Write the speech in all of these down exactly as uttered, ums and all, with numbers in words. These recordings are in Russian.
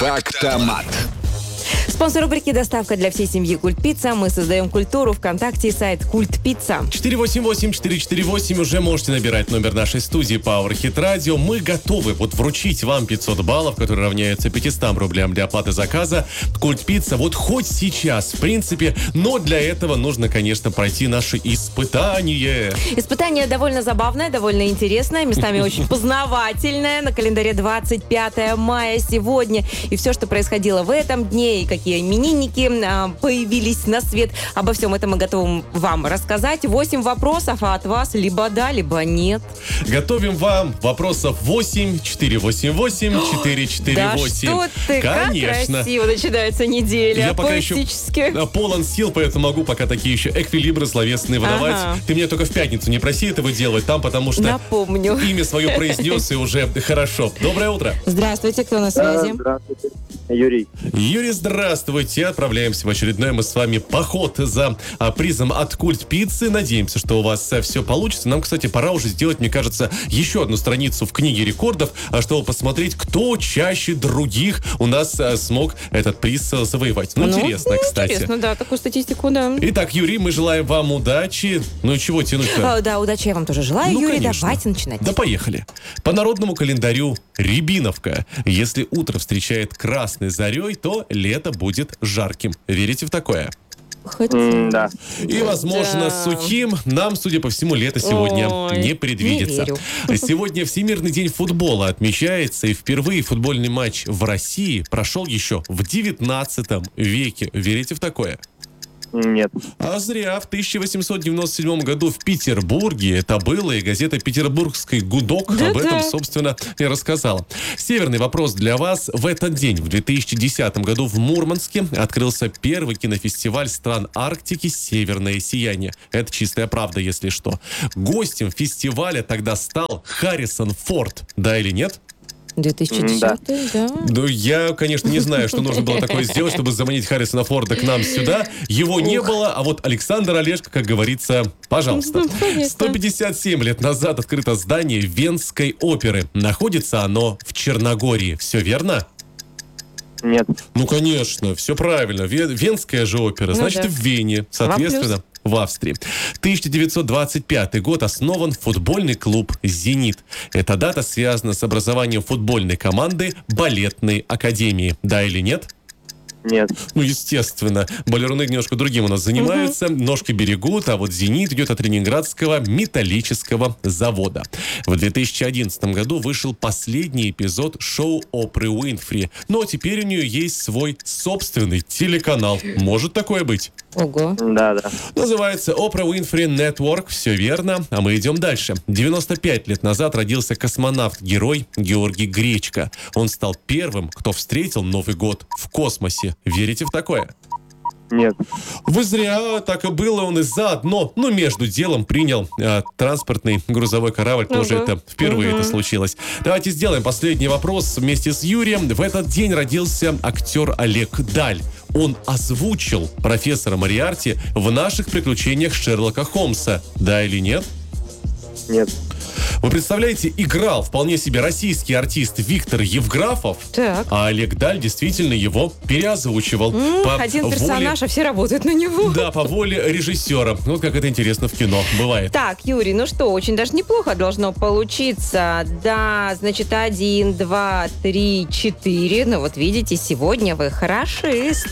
Фактомат. Спонсор рубрики «Доставка для всей семьи Культ Пицца». Мы создаем культуру. ВКонтакте и сайт Культ Пицца. четыре восемь восемь четыре четыре восемь. Уже можете набирать номер нашей студии Power Hit Radio. Мы готовы вот вручить вам пятьсот баллов, которые равняются пятьсот рублям для оплаты заказа. Культ Пицца вот хоть сейчас, в принципе. Но для этого нужно, конечно, пройти наше испытание. Испытание довольно забавное, довольно интересное, местами очень познавательное. На календаре двадцать пятое мая сегодня. И все, что происходило в этом дне, и какие именинники а, появились на свет. Обо всем этом мы готовы вам рассказать. Восемь вопросов, а от вас либо да, либо нет. Готовим вам вопросов восемь четыре восемь восемь четыре четыре восемь. Да что ты, конечно. Как красиво начинается неделя. Я пока еще полон сил, поэтому могу пока такие еще эквилибры словесные выдавать. Ага. Ты меня только в пятницу не проси этого делать там, потому что Напомню. Имя свое произнес и уже хорошо. Доброе утро. Здравствуйте, кто на связи? Здравствуйте, Юрий. Юрий, здравствуйте. Отправляемся в очередной мы с вами поход за а, призом от Культ Пиццы. Надеемся, что у вас а, все получится. Нам, кстати, пора уже сделать, мне кажется, еще одну страницу в книге рекордов, а, чтобы посмотреть, кто чаще других у нас а, смог этот приз а, завоевать. Ну, ну интересно, кстати. Интересно, да, такую статистику, да. Итак, Юрий, мы желаем вам удачи. Ну и чего тянуть-то? А, да, удачи я вам тоже желаю, ну, Юрий. Конечно. Давайте начинать. Да поехали. По народному календарю Рябиновка. Если утро встречает красной зарей, то лето будет жарким. Верите в такое? Хотя... Mm, да. И, возможно, да. сухим нам, судя по всему, лето сегодня Ой, не предвидится. Не Сегодня Всемирный день футбола отмечается, и впервые футбольный матч в России прошел еще в девятнадцатом веке. Верите в такое? Нет. А зря. В тысяча восемьсот девяносто седьмом году в Петербурге это было, и газета «Петербургский гудок» да, об этом, да. собственно, и рассказала. Северный вопрос для вас. В этот день, в две тысячи десятом году, в Мурманске открылся первый кинофестиваль стран Арктики «Северное сияние». Это чистая правда, если что. Гостем фестиваля тогда стал Харрисон Форд. Да или нет? две тысячи десятый, да. да. Ну, я, конечно, не знаю, что нужно было такое сделать, чтобы заманить Харрисона Форда к нам сюда. Его не Ух. было, а вот Александр Олешко, как говорится, пожалуйста. сто пятьдесят семь лет назад открыто здание Венской оперы. Находится оно в Черногории. Все верно? Нет. Ну, конечно, все правильно. Венская же опера, Ну, значит, да. в Вене, соответственно, в Австрии. тысяча девятьсот двадцать пятый год основан футбольный клуб «Зенит». Эта дата связана с образованием футбольной команды балетной академии. Да или нет? Нет. Ну, естественно. Балеруны немножко другим у нас занимаются. Угу. Ножки берегут, а вот «Зенит» идет от Ленинградского металлического завода. В две тысячи одиннадцатом году вышел последний эпизод шоу Опры Уинфри. Но теперь у нее есть свой собственный телеканал. Может такое быть? Ого. Да, да. Называется Опра Уинфри Network. Все верно. А мы идем дальше. девяносто пять лет назад родился космонавт-герой Георгий Гречко. Он стал первым, кто встретил Новый год в космосе. Верите в такое? Нет. Вы зря, так и было. Он и заодно, ну, между делом принял э, транспортный грузовой корабль. Uh-huh. Тоже это впервые uh-huh. это случилось. Давайте сделаем последний вопрос вместе с Юрием. В этот день родился актер Олег Даль. Он озвучил профессора Мориарти в «Наших приключениях Шерлока Холмса». Да или нет? Нет. Вы представляете, играл вполне себе российский артист Виктор Евграфов, так. а Олег Даль действительно его переозвучивал. Mm, по один персонаж, воле... а все работают на него. Да, по воле режиссера. Вот как это интересно в кино бывает. Так, Юрий, ну что, очень даже неплохо должно получиться. Да, значит, один, два, три, четыре. Ну вот видите, сегодня вы хорошист.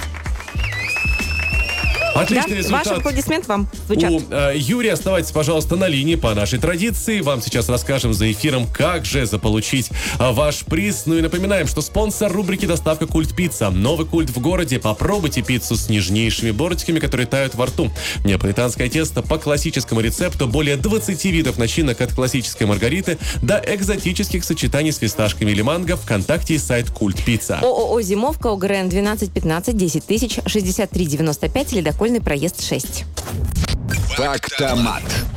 Отличный да? результат. Ваш аплодисмент вам звучат. У э, Юрия, оставайтесь, пожалуйста, на линии по нашей традиции. Вам сейчас расскажем за эфиром, как же заполучить э, ваш приз. Ну и напоминаем, что спонсор рубрики «Доставка Культ Пицца». Новый культ в городе. Попробуйте пиццу с нежнейшими бортиками, которые тают во рту. Неаполитанское тесто по классическому рецепту. Более двадцати видов начинок от классической маргариты до экзотических сочетаний с фисташками или манго. ВКонтакте и сайт Культ Пицца. ООО «Зимовка», ОГРН двенадцать пятнадцать десять тысяч шестьдесят три девяносто пять, ледокольный проезд шесть. Фактомат.